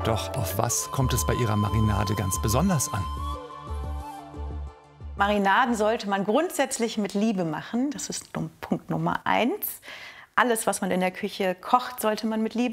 Doch auf was kommt es bei Ihrer Marinade ganz besonders an? Marinaden sollte man grundsätzlich mit Liebe machen. Das ist Punkt Nummer 1. Alles, was man in der Küche kocht, sollte man mit Liebe